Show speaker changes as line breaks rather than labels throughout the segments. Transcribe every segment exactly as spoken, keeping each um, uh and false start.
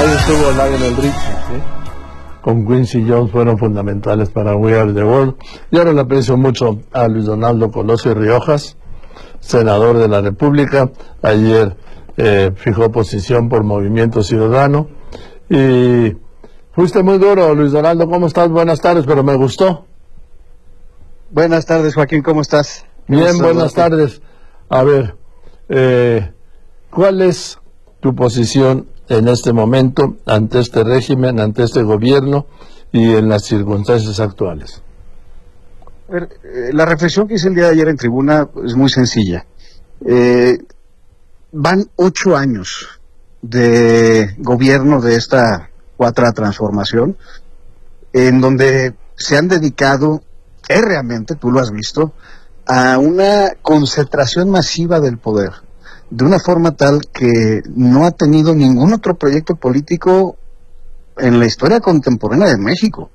Ahí estuvo Lionel Richie, ¿sí? Con Quincy Jones fueron fundamentales para We Are the World. Y ahora le aprecio mucho a Luis Donaldo Colosio Riojas, senador de la República. Ayer eh, fijó posición por Movimiento Ciudadano. Y fuiste muy duro, Luis Donaldo. ¿Cómo estás? Buenas tardes, pero me gustó.
Buenas tardes, Joaquín. ¿Cómo estás?
Bien, buenas tardes. A ver, eh, ¿cuál es tu posición en este momento ante este régimen, ante este gobierno y en las circunstancias actuales?
A ver, eh, la reflexión que hice el día de ayer en tribuna es muy sencilla. Eh, van ocho años de gobierno de esta cuarta transformación, en donde se han dedicado realmente, tú lo has visto, a una concentración masiva del poder, de una forma tal que no ha tenido ningún otro proyecto político en la historia contemporánea de México.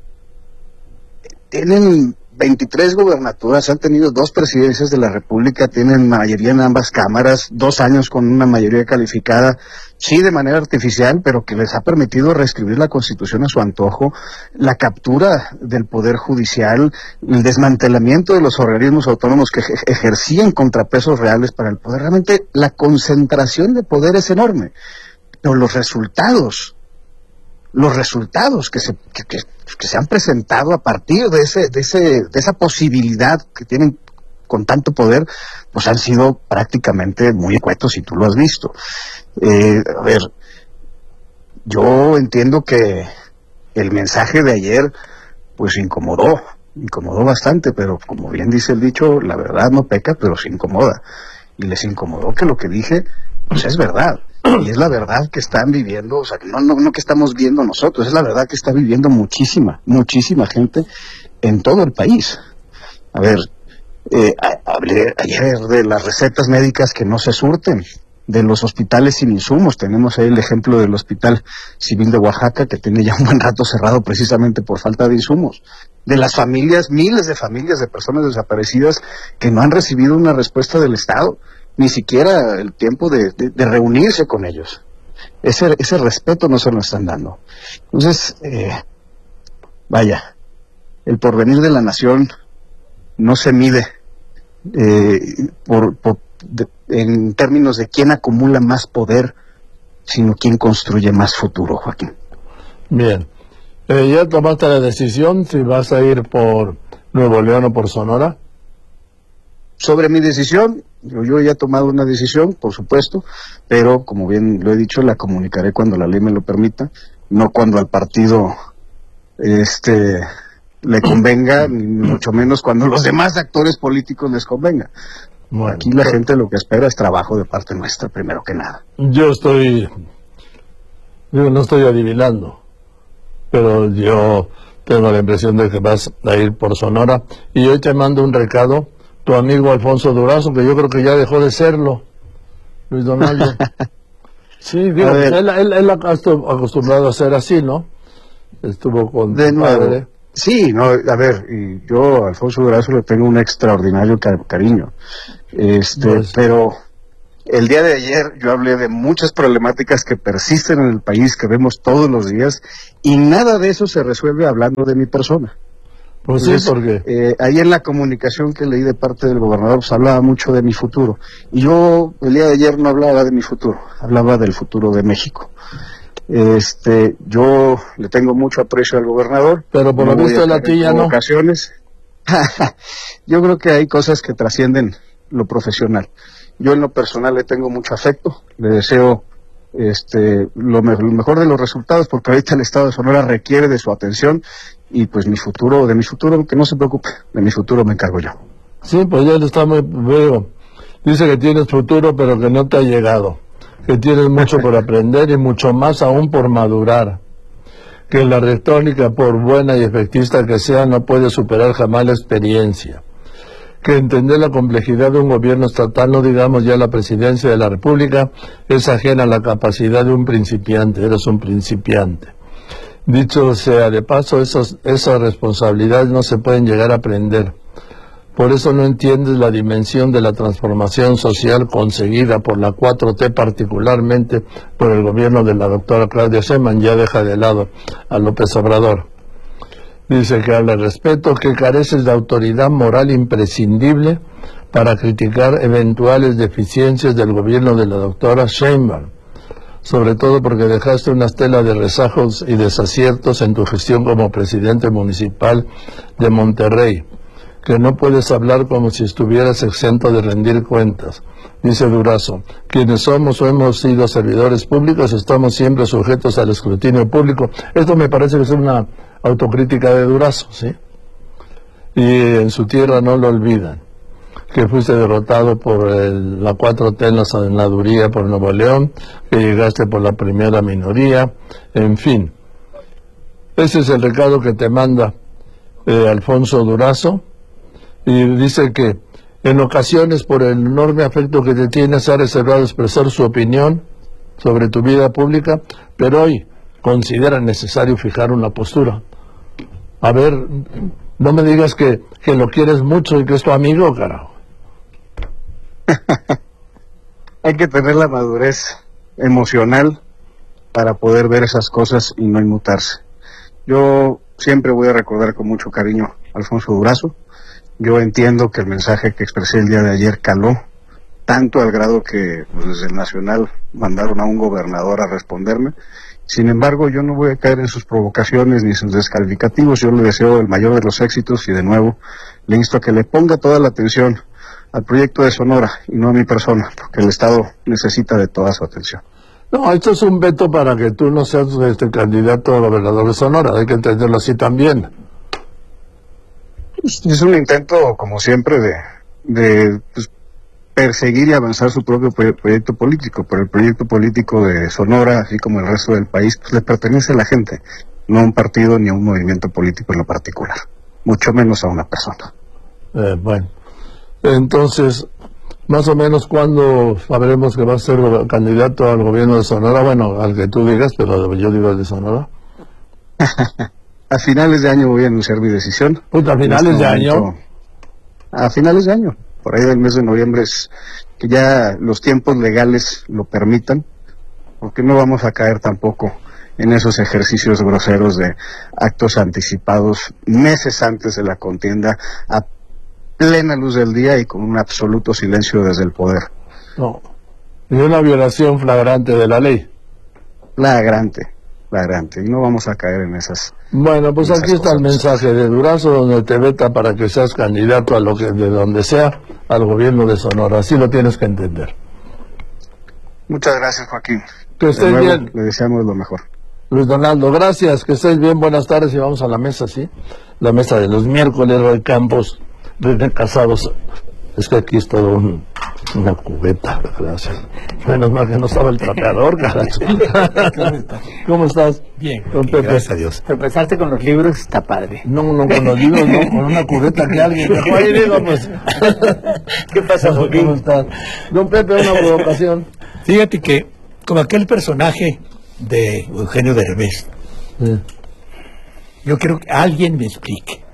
Tienen veintitrés gubernaturas, han tenido dos presidencias de la República, tienen mayoría en ambas cámaras, dos años con una mayoría calificada, sí de manera artificial, pero que les ha permitido reescribir la Constitución a su antojo, la captura del Poder Judicial, el desmantelamiento de los organismos autónomos que ej- ejercían contrapesos reales para el poder. Realmente la concentración de poder es enorme, pero los resultados... los resultados que se que, que, que se han presentado a partir de ese de ese de esa posibilidad que tienen con tanto poder, pues han sido prácticamente muy escuetos, y tú lo has visto. Eh, a ver, yo entiendo que el mensaje de ayer pues incomodó, incomodó bastante, pero como bien dice el dicho, la verdad no peca, pero se incomoda. Y les incomodó que lo que dije pues es verdad. Y es la verdad que están viviendo, o sea, no, no, no que estamos viendo nosotros, es la verdad que está viviendo muchísima, muchísima gente en todo el país. A ver, eh, hablé ayer de las recetas médicas que no se surten, de los hospitales sin insumos. Tenemos ahí el ejemplo del Hospital Civil de Oaxaca, que tiene ya un buen rato cerrado precisamente por falta de insumos. De las familias, miles de familias de personas desaparecidas que no han recibido una respuesta del Estado, ni siquiera el tiempo de, de, de reunirse con ellos. Ese, ese respeto no se lo están dando. Entonces, eh, vaya, el porvenir de la nación no se mide eh, por, por, de, en términos de quién acumula más poder, sino quién construye más futuro, Joaquín.
Bien. Eh, ¿Ya tomaste la decisión si vas a ir por Nuevo León o por Sonora?
Sobre mi decisión, yo, yo ya he tomado una decisión, por supuesto, pero como bien lo he dicho, la comunicaré cuando la ley me lo permita, no cuando al partido este le convenga, ni mucho menos cuando los demás actores políticos les convenga. Bueno, aquí la gente lo que espera es trabajo de parte nuestra, primero que nada.
Yo estoy, yo no estoy adivinando, pero yo tengo la impresión de que vas a ir por Sonora, y hoy te mando un recado. Tu amigo Alfonso Durazo, que yo creo que ya dejó de serlo, Luis Donaldo. Sí, digo, él, él, él ha acostumbrado a ser así, ¿no? Estuvo con
de
tu
nuevo.
padre.
Sí, no, a ver, y yo a Alfonso Durazo le tengo un extraordinario car cariño. Este, pues, pero el día de ayer yo hablé de muchas problemáticas que persisten en el país, que vemos todos los días, y nada de eso se resuelve hablando de mi persona.
Pues
Entonces,
sí, porque
eh, ahí en la comunicación que leí de parte del gobernador, pues hablaba mucho de mi futuro. Y yo el día de ayer no hablaba de mi futuro, hablaba del futuro de México. Este, yo le tengo mucho aprecio al gobernador.
Pero por lo visto la tía no.
Ocasiones. Yo creo que hay cosas que trascienden lo profesional. Yo en lo personal le tengo mucho afecto, le deseo este lo, me lo mejor de los resultados, porque ahorita el estado de Sonora requiere de su atención, y pues mi futuro, de mi futuro, que no se preocupe, de mi futuro me encargo yo.
Sí, pues ya está muy veo. Dice que tienes futuro, pero que no te ha llegado, que tienes mucho por aprender y mucho más aún por madurar, que la retórica, por buena y efectista que sea, no puede superar jamás la experiencia, que entender la complejidad de un gobierno estatal, no digamos ya la presidencia de la República, es ajena a la capacidad de un principiante. Eres un principiante. Dicho sea de paso, esas, esas responsabilidades no se pueden llegar a aprender. Por eso no entiendes la dimensión de la transformación social conseguida por la cuatro T, particularmente por el gobierno de la doctora Claudia Sheinbaum. Ya deja de lado a López Obrador. Dice que habla de respeto, que careces de autoridad moral imprescindible para criticar eventuales deficiencias del gobierno de la doctora Sheinbaum, sobre todo porque dejaste una estela de rezagos y desaciertos en tu gestión como presidente municipal de Monterrey, que no puedes hablar como si estuvieras exento de rendir cuentas. Dice Durazo, quienes somos o hemos sido servidores públicos estamos siempre sujetos al escrutinio público. Esto me parece que es una autocrítica de Durazo, ¿sí? Y en su tierra no lo olvidan, que fuiste derrotado por el, la cuatro T en la senaduría por Nuevo León, que llegaste por la primera minoría, en fin. Ese es el recado que te manda eh, Alfonso Durazo. Y dice que en ocasiones, por el enorme afecto que te tiene, se ha reservado expresar su opinión sobre tu vida pública, pero hoy considera necesario fijar una postura. A ver, no me digas que, que lo quieres mucho y que es tu amigo, carajo.
Hay que tener la madurez emocional para poder ver esas cosas y no inmutarse. Yo siempre voy a recordar con mucho cariño a Alfonso Durazo. Yo entiendo que el mensaje que expresé el día de ayer caló, tanto al grado que pues, desde el Nacional mandaron a un gobernador a responderme. Sin embargo, yo no voy a caer en sus provocaciones ni en sus descalificativos. Yo le deseo el mayor de los éxitos y de nuevo le insto a que le ponga toda la atención al proyecto de Sonora y no a mi persona, porque el Estado necesita de toda su atención.
No, esto es un veto para que tú no seas este candidato a gobernador de Sonora, hay que entenderlo así también.
Es un intento, como siempre, de, de pues, perseguir y avanzar su propio proyecto político, pero el proyecto político de Sonora, así como el resto del país, pues le pertenece a la gente, no a un partido ni a un movimiento político en lo particular, mucho menos a una persona.
Eh, bueno, entonces, más o menos, ¿cuándo sabremos que va a ser candidato al gobierno de Sonora? Bueno, al que tú digas, pero yo digo el de Sonora.
A finales de año voy a anunciar mi decisión.
Pues a finales de año.
A finales de año. Por ahí del mes de noviembre es que ya los tiempos legales lo permitan, porque no vamos a caer tampoco en esos ejercicios groseros de actos anticipados meses antes de la contienda, a plena luz del día y con un absoluto silencio desde el poder.
No. Y una violación flagrante de la ley.
Flagrante. flagrante, y no vamos a caer en esas.
Bueno, pues aquí está el mensaje de Durazo, donde te veta para que seas candidato a lo que de donde sea al gobierno de Sonora. Así lo tienes que entender.
Muchas gracias, Joaquín.
Que estés bien.
Le deseamos lo mejor.
Luis Donaldo, gracias, que estés bien, buenas tardes, y vamos a la mesa, ¿sí? La mesa de los miércoles, Roy Campos, de Casados. Es que aquí es todo un, una cubeta, gracias. Menos mal que no estaba el trapeador, carajo. ¿Cómo estás?
Bien,
Don Pepe.
gracias a Dios. Empezarte con los libros está padre.
No, no, con los libros no, con una cubeta que alguien dejó ahí, digo, pues.
¿Qué pasa, Joaquín?
¿Cómo estás? Don Pepe, una provocación.
Fíjate que, como aquel personaje de Eugenio Derbez, sí. Yo quiero que alguien me explique.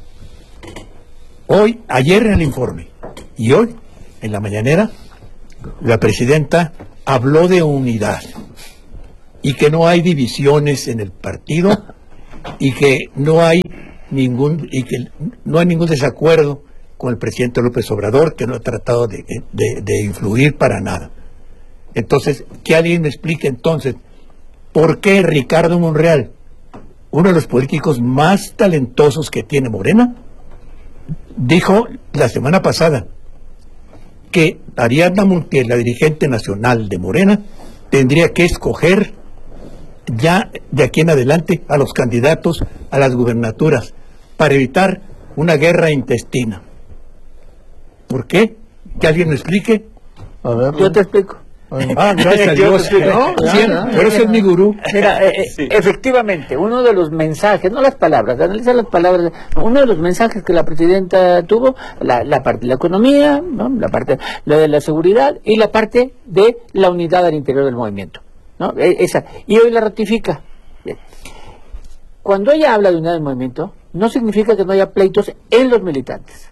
Hoy, ayer en el informe, y hoy, en la mañanera, la presidenta habló de unidad y que no hay divisiones en el partido y que no hay ningún y que no hay ningún desacuerdo con el presidente López Obrador, que no ha tratado de, de, de influir para nada. Entonces, que alguien me explique entonces por qué Ricardo Monreal, uno de los políticos más talentosos que tiene Morena, dijo la semana pasada que Ariadna Montiel, la dirigente nacional de Morena, tendría que escoger ya de aquí en adelante a los candidatos a las gubernaturas para evitar una guerra intestina. ¿Por qué? ¿Que alguien me explique?
A ver,
yo te explico. Ah, gracias a Dios. ¿No? Sí, pero ese es mi gurú. Mira, eh, sí. Efectivamente, uno de los mensajes, no las palabras, analiza las palabras, uno de los mensajes que la presidenta tuvo, la, la parte de la economía, ¿no? La parte la de la seguridad y la parte de la unidad al interior del movimiento, ¿no? Esa. Y hoy la ratifica. Bien. Cuando ella habla de unidad del movimiento, no significa que no haya pleitos en los militantes.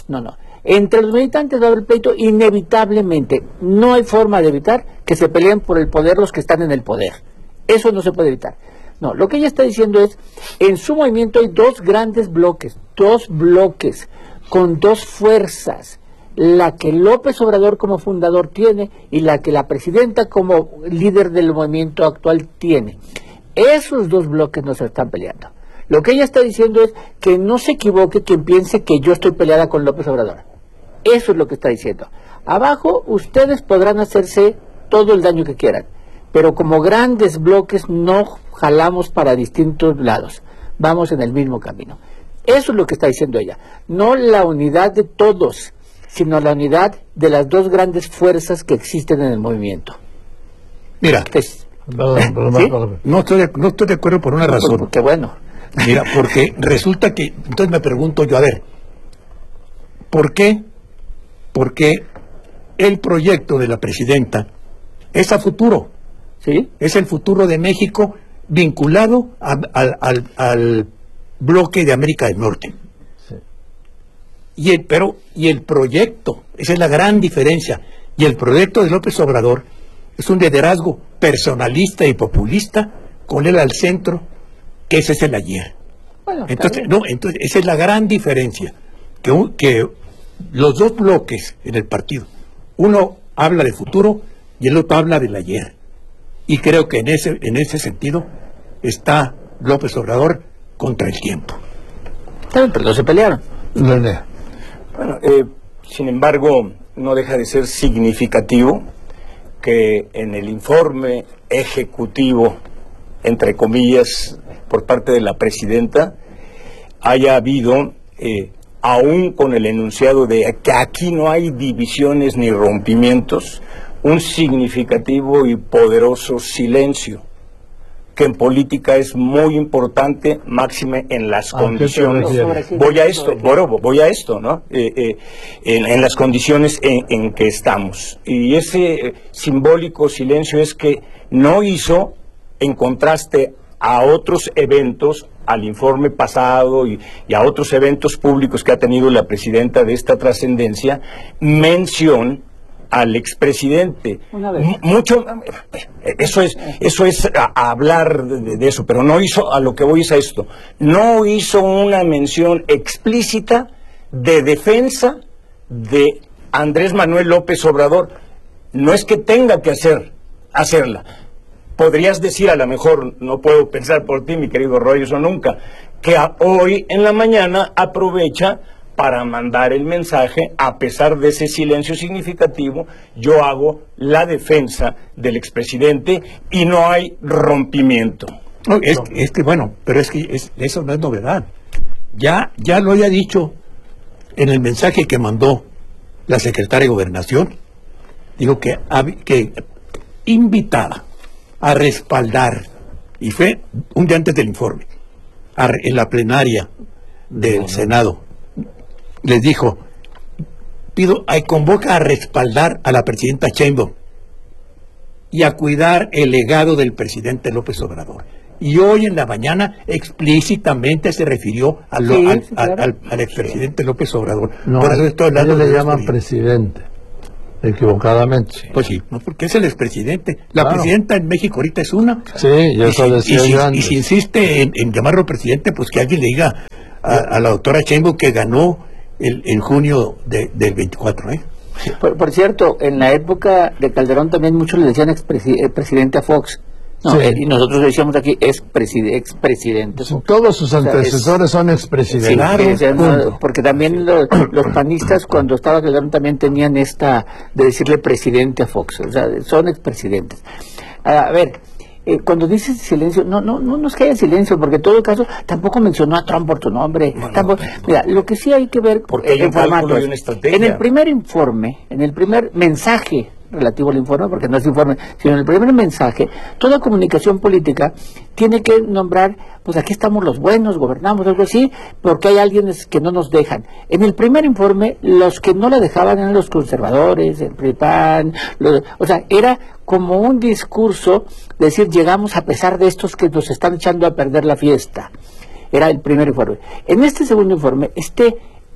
no, no. Entre los militantes va a haber pleito inevitablemente. No hay forma de evitar que se peleen por el poder los que están en el poder. Eso no se puede evitar. No, lo que ella está diciendo es, en su movimiento hay dos grandes bloques, dos bloques con dos fuerzas, la que López Obrador como fundador tiene y la que la presidenta como líder del movimiento actual tiene. Esos dos bloques no se están peleando. Lo que ella está diciendo es que no se equivoque quien piense que yo estoy peleada con López Obrador. Eso es lo que está diciendo. Abajo ustedes podrán hacerse todo el daño que quieran, pero como grandes bloques no jalamos para distintos lados. Vamos en el mismo camino. Eso es lo que está diciendo ella. No la unidad de todos, sino la unidad de las dos grandes fuerzas que existen en el movimiento.
Mira,
Es,
Perdón, perdón,
¿sí?
perdón.
no estoy de, no estoy de acuerdo por una razón.
Qué bueno.
Mira, porque resulta que, entonces me pregunto yo, a ver, ¿por qué? Porque el proyecto de la presidenta es a futuro,
¿Sí?
es el futuro de México vinculado a- al, al- al bloque de América del Norte.
Sí.
Y el, pero, y el proyecto, esa es la gran diferencia, y el proyecto de López Obrador es un liderazgo personalista y populista con él al centro, que ese es el ayer.
Bueno, está
Entonces,
bien.
no, entonces esa es la gran diferencia, que, un- que los dos bloques en el partido, uno habla de futuro y el otro habla del ayer. Y creo que en ese, en ese sentido está López Obrador contra el tiempo.
Está bien, pero no se pelearon.
René.
Bueno, eh, sin embargo, no deja de ser significativo que en el informe ejecutivo, entre comillas, por parte de la presidenta, haya habido, eh, aún con el enunciado de que aquí no hay divisiones ni rompimientos, un significativo y poderoso silencio, que en política es muy importante, máxime en las
¿A qué te
condiciones.
refieres?
Voy a esto, bueno, voy a esto, ¿no? Eh, eh, en, en las condiciones en, en que estamos. Y ese eh, simbólico silencio es que no hizo, en contraste a otros eventos, al informe pasado y, y a otros eventos públicos que ha tenido la presidenta de esta trascendencia, mención al expresidente.
Una vez.
M- Mucho, eso es, eso es a- a hablar de, de eso, pero no hizo, a lo que voy es a esto, no hizo una mención explícita de defensa de Andrés Manuel López Obrador. No es que tenga que hacer, hacerla. Podrías decir, a lo mejor, no puedo pensar por ti, mi querido Roy, eso nunca, que a- hoy en la mañana aprovecha para mandar el mensaje, a pesar de ese silencio significativo, yo hago la defensa del expresidente y no hay rompimiento.
No, es, es que bueno, pero es que es- eso no es novedad. Ya, ya lo había dicho en el mensaje que mandó la secretaria de Gobernación. Digo que, hab- que invitaba a respaldar, y fue un día antes del informe, a re- en la plenaria del Senado, les dijo, pido, ay, convoca a respaldar a la presidenta Sheinbaum y a cuidar el legado del presidente López Obrador. Y hoy en la mañana explícitamente se refirió a lo-
Sí,
al,
sí,
al-
claro.
al- al expresidente López Obrador.
No,
Por eso estoy hablando
ellos le
de
llaman
esto.
presidente, equivocadamente.
Pues sí, no, porque es el expresidente. La
Claro.
presidenta en México ahorita es una.
Sí, y eso
si-
decía
y si,
yo
y
antes.
si insiste en, en llamarlo presidente, pues que alguien le diga a, a la doctora Sheinbaum que ganó el, en junio de- del veinticuatro, ¿eh?
Por, por cierto, en la época de Calderón también muchos le decían expresi- eh, presidente a Fox. No,
Sí.
eh, y nosotros decíamos aquí es preside- expresidente.
Sí, todos sus
O sea,
antecesores
es-
son
Sí,
expresidentes.
Claro,
o sea, no,
punto.
porque también los, los panistas cuando estaba Calderón también tenían esta de decirle presidente a Fox, o sea, son expresidentes. A ver, eh, cuando dices silencio, no, no, no nos queda silencio, porque en todo caso tampoco mencionó a Trump por tu nombre. tampoco- mira, lo que sí hay que ver
Porque hay
en
un cálculo
formatos.
y una estrategia.
En el primer informe, en el primer mensaje relativo al informe, porque no es informe, sino en el primer mensaje, toda comunicación política tiene que nombrar, pues aquí estamos los buenos, gobernamos, algo así, porque hay alguien que no nos dejan. En el primer informe, los que no la dejaban eran los conservadores, el P R I P A N, los- o sea, era como un discurso de decir, llegamos a pesar de estos que nos están echando a perder la fiesta. Era el primer informe. En este segundo informe, este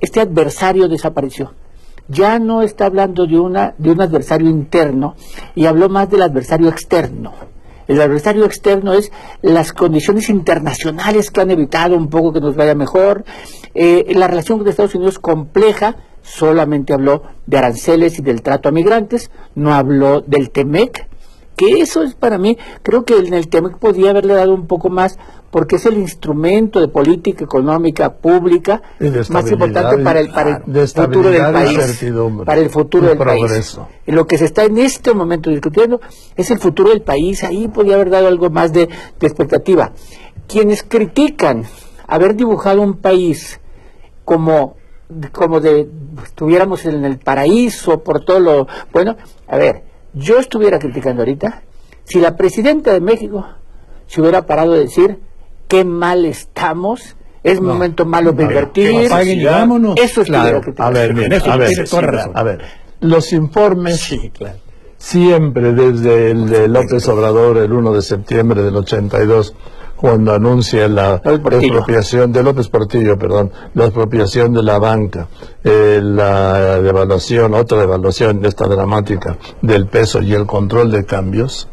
este adversario desapareció. Ya no está hablando de una de un adversario interno y habló más del adversario externo. El adversario externo es las condiciones internacionales que han evitado un poco que nos vaya mejor. Eh, la relación con Estados Unidos compleja, solamente habló de aranceles y del trato a migrantes, no habló del Temec, que eso es para mí, creo que en el Temec podía haberle dado un poco más, porque es el instrumento de política económica pública más importante para el, para el futuro del país, para el futuro del país. Lo que se está en este momento discutiendo es el futuro del país. Ahí podía haber dado algo más de, de expectativa. Quienes critican haber dibujado un país como como de estuviéramos en el paraíso por todo lo bueno, a ver, yo estuviera criticando ahorita si la presidenta de México se hubiera parado a decir qué mal estamos, es no, momento malo de invertir, eso es
claro. A ver, bien, eso a, ver, sí, a ver, los informes sí, claro. siempre desde el de López Obrador el uno de septiembre del ochenta y dos, cuando anuncia la expropiación de López Portillo, perdón, la expropiación de la banca, eh, la devaluación, otra devaluación, esta dramática, del peso y el control de cambios,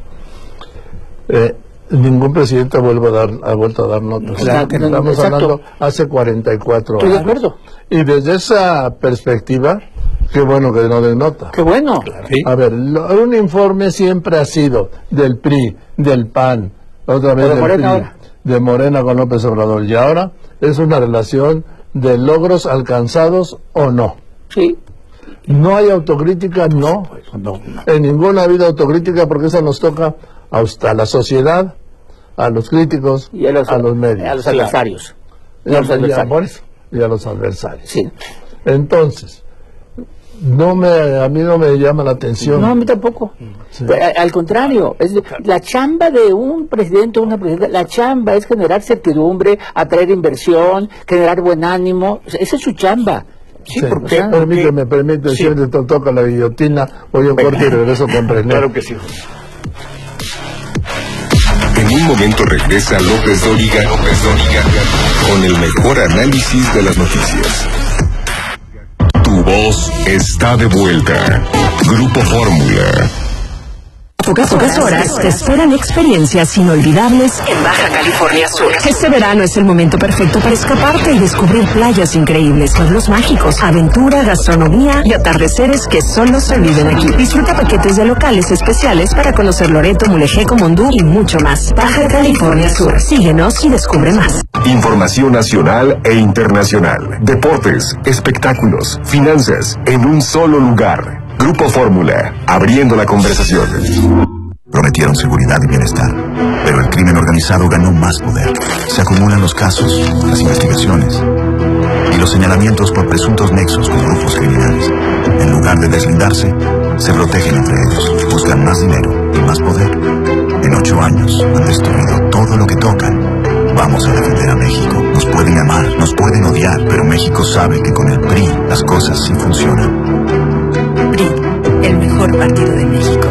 eh, ningún presidente vuelve a dar, ha vuelto a dar notas. Exacto, Estamos exacto. hablando hace cuarenta y cuatro años.
Estoy de acuerdo.
Y desde esa perspectiva, qué bueno que no den nota.
Qué bueno.
¿Sí? A ver, lo, un informe siempre ha sido del P R I, del P A N, otra vez
de
del
Morena
P R I,
ahora.
de Morena con López Obrador. Y ahora es una relación de logros alcanzados o no.
Sí.
No hay autocrítica, no. no. En ninguna vida autocrítica, porque eso nos toca a la sociedad, a los críticos
y a los,
a los medios.
A los adversarios.
Y a, y a, y a, por eso, y a los adversarios.
Sí.
Entonces, no me, a mí no me llama la atención.
No, a mí tampoco. Sí. Al contrario, es la chamba de un presidente o una presidenta, la chamba es generar certidumbre, atraer inversión, generar buen ánimo. Esa es su chamba.
Sí, sí. Porque, o sea, permíteme, permíteme, sí. Si te toca la guillotina, voy a un corte y regreso con René.
Claro que sí.
En un momento regresa López Dóriga, López Dóriga, con el mejor análisis de las noticias. Tu voz está de vuelta. Grupo Fórmula.
Pocas, pocas horas te esperan experiencias inolvidables en Baja California Sur. Este verano es el momento perfecto para escaparte y descubrir playas increíbles, pueblos mágicos, aventura, gastronomía y atardeceres que solo se viven aquí. Disfruta paquetes de locales especiales para conocer Loreto, Mulegé, Comondú y mucho más. Baja California Sur. Síguenos y descubre más.
Información nacional e internacional. Deportes, espectáculos, finanzas, en un solo lugar. Grupo Fórmula, abriendo la conversación.
Prometieron seguridad y bienestar, pero el crimen organizado ganó más poder. Se acumulan los casos, las investigaciones y los señalamientos por presuntos nexos con grupos criminales. En lugar de deslindarse, se protegen entre ellos, buscan más dinero y más poder. En ocho años han destruido todo lo que tocan. Vamos a defender a México. Nos pueden amar, nos pueden odiar, pero México sabe que con el P R I las cosas sí funcionan.
P R I, el mejor partido de México.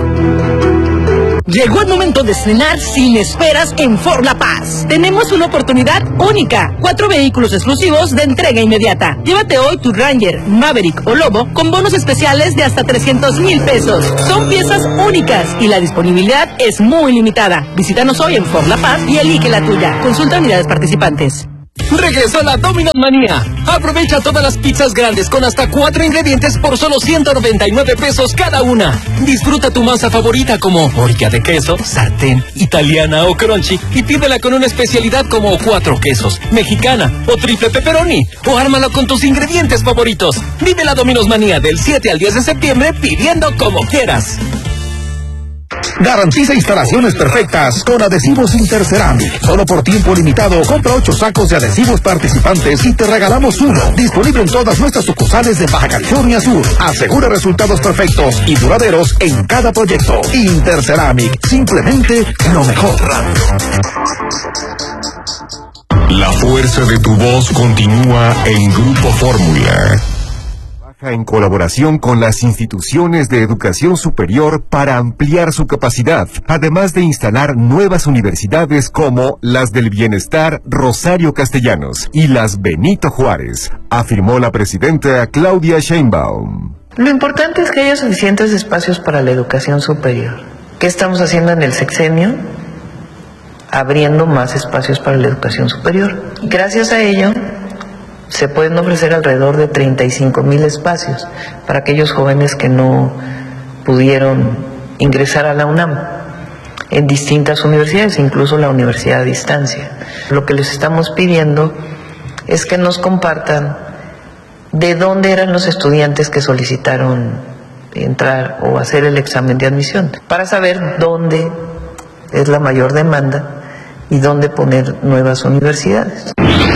Llegó el momento de estrenar sin esperas en Ford La Paz. Tenemos una oportunidad única. Cuatro vehículos exclusivos de entrega inmediata. Llévate hoy tu Ranger, Maverick o Lobo con bonos especiales de hasta trescientos mil pesos. Son piezas únicas y la disponibilidad es muy limitada. Visítanos hoy en Ford La Paz y elige la tuya. Consulta unidades participantes.
Regresó la Domino's Manía. Aprovecha todas las pizzas grandes con hasta cuatro ingredientes por solo ciento noventa y nueve pesos cada una. Disfruta tu masa favorita como orilla de queso, sartén, italiana o crunchy y pídela con una especialidad como cuatro quesos, mexicana o triple pepperoni o ármalo con tus ingredientes favoritos. Vive la Domino's Manía del siete al diez de septiembre pidiendo como quieras.
Garantiza instalaciones perfectas con Adhesivos Interceramic. Solo por tiempo limitado, compra ocho sacos de adhesivos participantes y te regalamos uno. Disponible en todas nuestras sucursales de Baja California Sur. Asegura resultados perfectos y duraderos en cada proyecto. Interceramic, simplemente lo mejor.
La fuerza de tu voz continúa en Grupo Fórmula. En colaboración con las instituciones de educación superior para ampliar su capacidad, además de instalar nuevas universidades como las del Bienestar Rosario Castellanos y las Benito Juárez, afirmó la presidenta Claudia Sheinbaum.
Lo importante es que haya suficientes espacios para la educación superior. ¿Qué estamos haciendo en el sexenio? Abriendo más espacios para la educación superior. Gracias a ello, se pueden ofrecer alrededor de treinta y cinco mil espacios para aquellos jóvenes que no pudieron ingresar a la UNAM en distintas universidades, incluso la universidad a distancia. Lo que les estamos pidiendo es que nos compartan de dónde eran los estudiantes que solicitaron entrar o hacer el examen de admisión, para saber dónde es la mayor demanda y dónde poner nuevas universidades.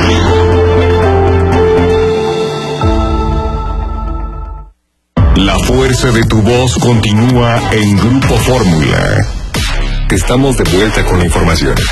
La fuerza de tu voz continúa en Grupo Fórmula. Estamos de vuelta con la información.